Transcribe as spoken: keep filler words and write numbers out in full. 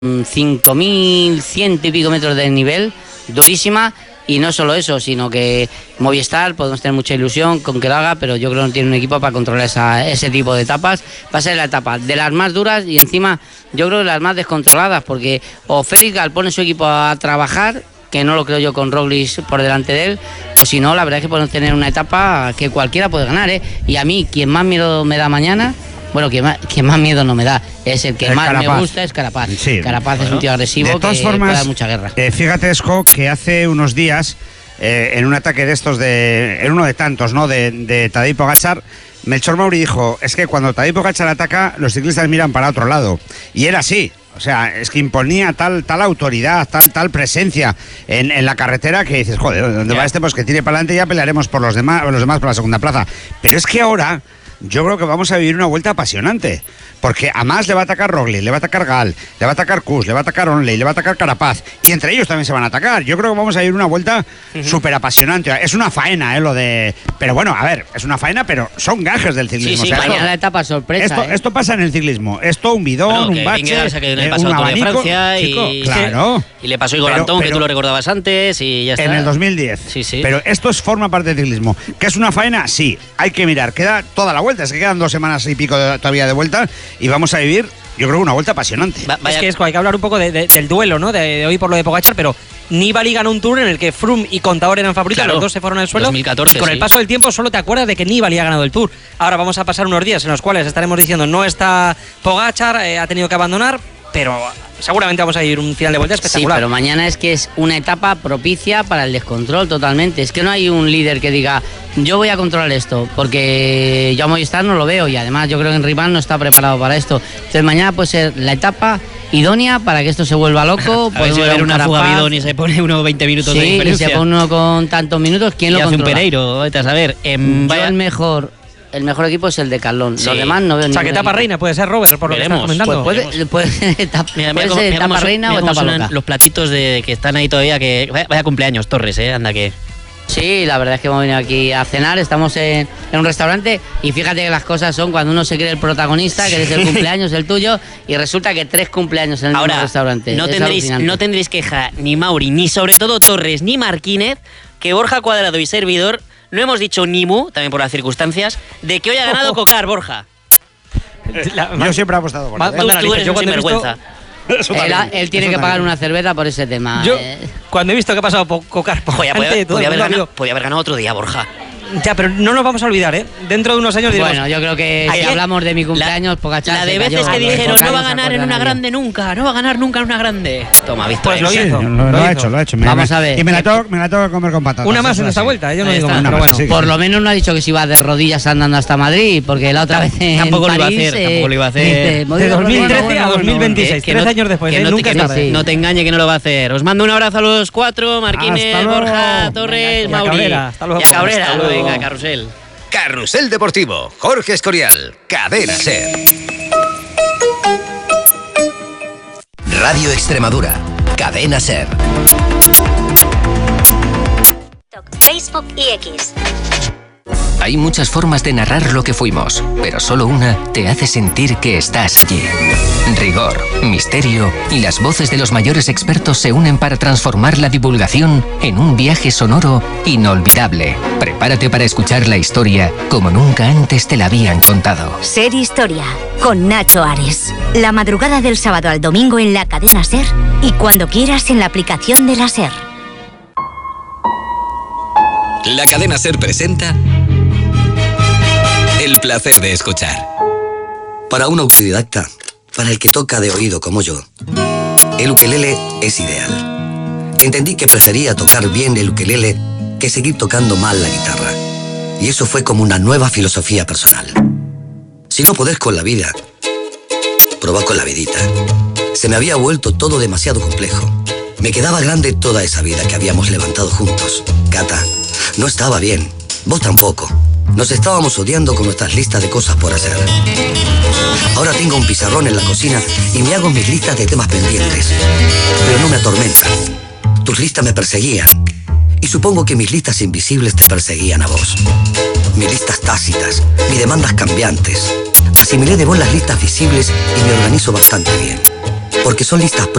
cinco mil ciento y pico metros de nivel, durísima. Y no solo eso, sino que Movistar, podemos tener mucha ilusión con que lo haga, pero yo creo que no tiene un equipo para controlar esa, ese tipo de etapas. Va a ser la etapa de las más duras y encima yo creo que las más descontroladas, porque o Félix Gal pone su equipo a trabajar, que no lo creo yo con Roglic por delante de él, o si no, la verdad es que podemos tener una etapa que cualquiera puede ganar, ¿eh? Y a mí, quien más miedo me da mañana... Bueno, quien más, quien más miedo no me da, es el que el más Carapaz. Me gusta, es Carapaz. Sí. Carapaz bueno, es un tío agresivo de todas que formas, puede dar mucha guerra. Eh, fíjate, Esco, que hace unos días, eh, en un ataque de estos, de, en uno de tantos, ¿no? De, de Tadej Pogačar, Melchor Mauri dijo, es que cuando Tadej Pogačar ataca, los ciclistas miran para otro lado. Y era así. O sea, es que imponía tal tal autoridad, tal tal presencia en, en la carretera que dices, joder, ¿dónde yeah. va este? Pues que tire para adelante y ya pelearemos por los demás, los demás por la segunda plaza. Pero es que ahora... yo creo que vamos a vivir una vuelta apasionante, porque a más le va a atacar Roglic, le va a atacar Gal, le va a atacar Kuss, le va a atacar Onley, le va a atacar Carapaz, y entre ellos también se van a atacar. Yo creo que vamos a vivir una vuelta uh-huh. súper apasionante. Es una faena, ¿eh? Lo de... Pero bueno, a ver, es una faena, pero son gajes del ciclismo. Sí, sí, o sea, mañana la etapa sorpresa. Esto, ¿eh? esto pasa en el ciclismo. Esto, un bidón, bueno, un bache, eh, un abanico. De Francia chico, y, claro. Y le pasó Igor Antón, que tú lo recordabas antes, y ya está. En el dos mil diez. Sí, sí. Pero esto es, forma parte del ciclismo. ¿Que es una faena? Sí. Hay que mirar. Queda toda la vuelta. Es que quedan dos semanas y pico de, todavía de vuelta y vamos a vivir, yo creo, una vuelta apasionante. Va, es que Esco, hay que hablar un poco de, de, del duelo, ¿no? De, de hoy por lo de Pogačar, pero Nibali ganó un Tour en el que Froome y Contador eran favoritos, claro, los dos se fueron al suelo. dos mil catorce, y con sí. el paso del tiempo solo te acuerdas de que Nibali ha ganado el Tour. Ahora vamos a pasar unos días en los cuales estaremos diciendo no está Pogačar, eh, ha tenido que abandonar, pero seguramente vamos a ir un final de vuelta espectacular. Sí, pero mañana es que es una etapa propicia para el descontrol totalmente. Es que no hay un líder que diga yo voy a controlar esto, porque yo a Movistar no lo veo y además yo creo que Enriman no está preparado para esto. Entonces mañana puede ser la etapa idónea para que esto se vuelva loco. A ver si va a haber una fuga bidón y se pone uno veinte minutos sí, de diferencia. Sí, y se pone uno con tantos minutos. ¿Quién y lo hace controla? Un Pereiro, vete a saber. En yo el mejor... El mejor equipo es el de Carlón. Sí. Los demás no veo ningún. O sea, que etapa equipo. Reina puede ser Robert, por veremos, lo que estás comentando. Pues puede, puede ser etapa, mira, puede mira, ser mira, etapa mira, reina mira, o etapa loca. Los platitos de que están ahí todavía, que vaya, vaya cumpleaños, Torres, eh, anda que... Sí, la verdad es que hemos venido aquí a cenar, estamos en, en un restaurante y fíjate que las cosas son cuando uno se cree el protagonista, que es el cumpleaños el tuyo, y resulta que tres cumpleaños en el Ahora, mismo restaurante. No tendréis, no tendréis queja ni Mauri, ni sobre todo Torres, ni Marquínez, que Borja Cuadrado y servidor no hemos dicho ni mu, también por las circunstancias, de que hoy ha ganado Cocar, Borja. La, yo siempre he apostado por él. Tú, tú eres un sinvergüenza. Él, él tiene que pagar una cerveza por ese tema. Yo, eh. cuando he visto que ha pasado por Cocar, por podía, podía, podía, haber ganado, podía haber ganado otro día, Borja. Ya, pero no nos vamos a olvidar, ¿eh? Dentro de unos años diremos... Bueno, yo creo que si hablamos de mi cumpleaños, Pogačar... La de veces que dijeron, no va a ganar en una grande nunca, no va a ganar nunca en una grande. Toma, visto. Pues lo hizo. Sí, lo, lo, lo ha hecho, lo ha hecho. Vamos me, a ver. Y me la, tengo, me la tengo que comer con patatas. Una más en esta vuelta, yo no digo más, pero bueno. Sí, por sí. lo menos no ha dicho que se iba de rodillas andando hasta Madrid, porque la otra vez en Tampoco París, lo iba a hacer, eh, tampoco lo iba a hacer. Dice, de dos mil trece a dos mil veintiséis, tres años después, que no, nunca que es tarde. No te engañe que no lo va a hacer. Os mando un abrazo a los cuatro, Marquínez, Borja, Torres, Mauri. Hasta luego. Y a Cabrera, venga, Carrusel. Carrusel Deportivo, Jorge Escorial, Cadena Ser. Radio Extremadura, Cadena Ser. Facebook y X. Hay muchas formas de narrar lo que fuimos, pero solo una te hace sentir que estás allí. Rigor, misterio y las voces de los mayores expertos se unen para transformar la divulgación en un viaje sonoro inolvidable. Prepárate para escuchar la historia como nunca antes te la habían contado. Ser Historia, con Nacho Ares. La madrugada del sábado al domingo en la cadena Ser y cuando quieras en la aplicación de la Ser. La cadena Ser presenta El placer de escuchar. Para un autodidacta, para el que toca de oído como yo, el ukelele es ideal. Entendí que prefería tocar bien el ukelele que seguir tocando mal la guitarra. Y eso fue como una nueva filosofía personal. Si no podés con la vida, probá con la vidita. Se me había vuelto todo demasiado complejo. Me quedaba grande toda esa vida que habíamos levantado juntos. Cata, no estaba bien. Vos tampoco. Nos estábamos odiando con nuestras listas de cosas por hacer. Ahora tengo un pizarrón en la cocina y me hago mis listas de temas pendientes. Pero no me atormentan. Tus listas me perseguían. Y supongo que mis listas invisibles te perseguían a vos. Mis listas tácitas, mis demandas cambiantes. Asimilé de vos las listas visibles y me organizo bastante bien. Porque son listas